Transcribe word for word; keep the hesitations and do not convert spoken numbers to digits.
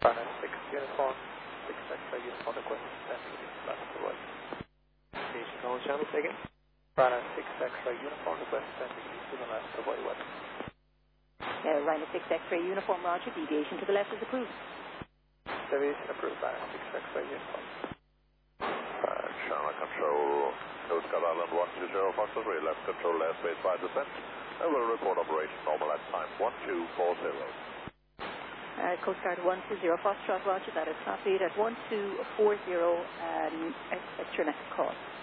Bravo six Uniform, six X-ray Uniform request descend to the left to right. Station call channel taken. Bravo six X-ray Uniform request descend to the left to right west. Uh, Rhino six X-ray Uniform, roger, deviation to the left is approved. Deviation approved, Bravo six X-ray Uniform. Uh, Channel Control, Coast Guard Island one two zero Foxtrot, rear left control airspace by descent. I will report operation normal at time one two four zero. Uh, Coast Guard one two zero Foxtrot, roger, that is copied at one two four zero, um, extra next call.